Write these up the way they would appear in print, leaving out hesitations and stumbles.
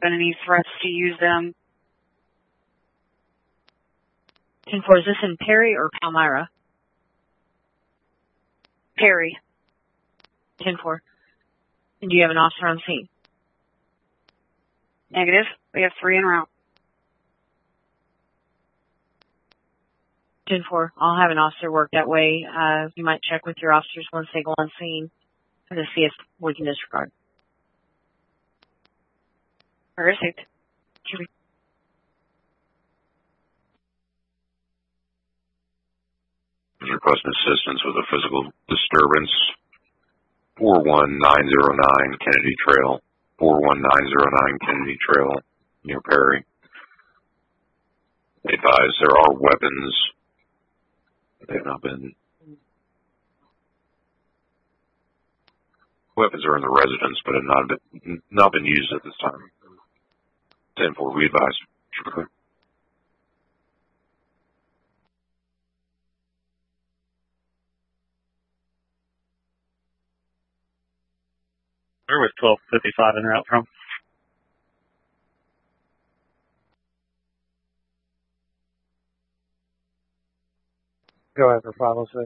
been any threats to use them. 10-4, is this in Perry or Palmyra? Perry. 10-4. And do you have an officer on scene? Negative. We have 3 en route. 10-4. I'll have an officer work that way. You might check with your officers once they go on scene to see if we can disregard. Perfect. Requesting assistance with a physical disturbance. 41909 Kennedy Trail. 41909 Kennedy Trail near Perry. They advise there are weapons. They have not been. Weapons are in the residence, but have not been used at this time. 10-4, we advise. Sure. Where was 1255 en route from? Go ahead for 506.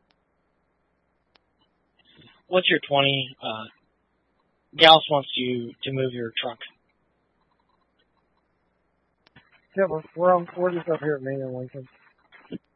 What's your 20? Gallus wants you to move your truck. Yeah, we're just up here at Main and Lincoln.